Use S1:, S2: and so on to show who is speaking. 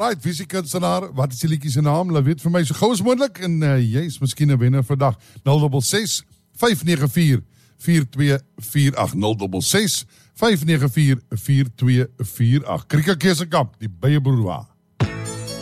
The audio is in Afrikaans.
S1: Right, wie is die kunstenaar? Wat is die liedjie se naam? Laat weet vir my so gou as moontlik en jy is miskien 'n wenner vandag. 066 594 4248 066 594 4248. Krieke Keesekamp, die Beye Boerwa.